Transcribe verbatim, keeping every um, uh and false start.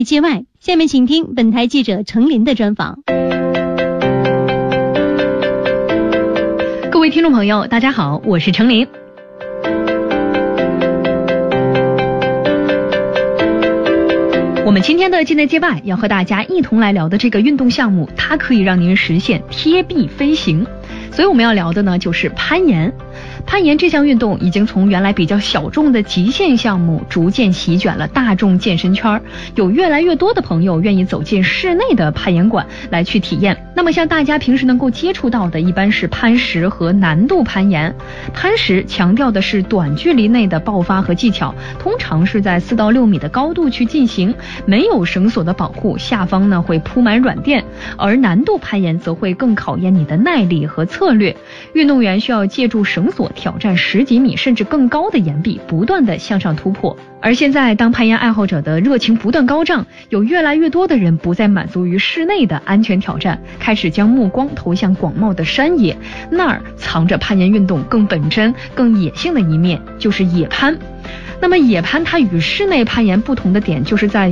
界外，下面请听本台记者程琳的专访。 各位听众朋友，大家好，我是程琳。我们今天的境内界外要和大家一同来聊的这个运动项目，它可以让您实现贴壁飞行。所以我们要聊的呢，就是攀岩。攀岩这项运动已经从原来比较小众的极限项目，逐渐席卷了大众健身圈，有越来越多的朋友愿意走进室内的攀岩馆来去体验。那么像大家平时能够接触到的，一般是攀石和难度攀岩。攀石强调的是短距离内的爆发和技巧，通常是在四到六米的高度去进行，没有绳索的保护，下方呢会铺满软垫。而难度攀岩则会更考验你的耐力和策略，运动员需要借助绳索挑战十几米甚至更高的岩壁，不断的向上突破。而现在当攀岩爱好者的热情不断高涨，有越来越多的人不再满足于室内的安全挑战，开始将目光投向广袤的山野，那儿藏着攀岩运动更本真更野性的一面，就是野攀。那么野攀它与室内攀岩不同的点，就是在